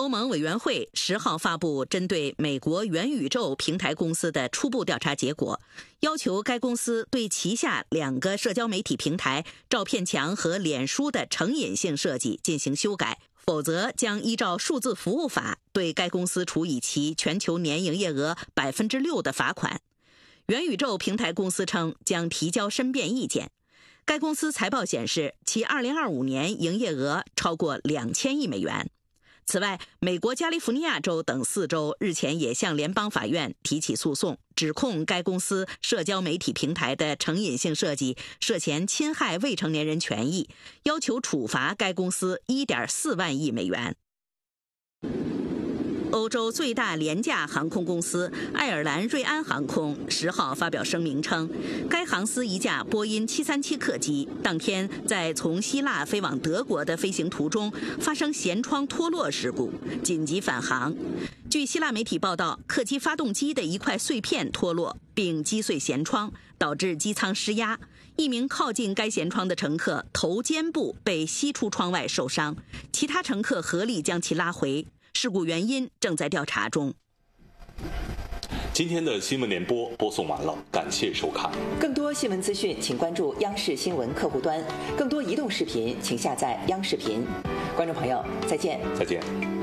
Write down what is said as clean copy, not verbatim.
欧盟委员会10号发布针对美国元宇宙平台公司的初步调查结果，要求该公司对旗下2个社交媒体平台照片墙和脸书的成瘾性设计进行修改，否则将依照数字服务法对该公司处以其全球年营业额6%的罚款。元宇宙平台公司称将提交申辩意见。该公司财报显示，其2025年营业额超过2000亿美元。此外，美国加利福尼亚州等4州日前也向联邦法院提起诉讼，指控该公司社交媒体平台的成瘾性设计涉嫌侵害未成年人权益，要求处罚该公司1.4万亿美元。欧洲最大廉价航空公司爱尔兰瑞安航空10号发表声明称，该航司一架波音737客机当天在从希腊飞往德国的飞行途中发生舷窗脱落事故，紧急返航。据希腊媒体报道，客机发动机的一块碎片脱落并击碎舷窗，导致机舱失压。一名靠近该舷窗的乘客头肩部被吸出窗外受伤，其他乘客合力将其拉回。事故原因正在调查中。 今天的新闻联播播送完了，感谢收看。 更多新闻资讯，请关注央视新闻客户端；更多移动视频，请下载央视频。观众朋友，再见。 再见。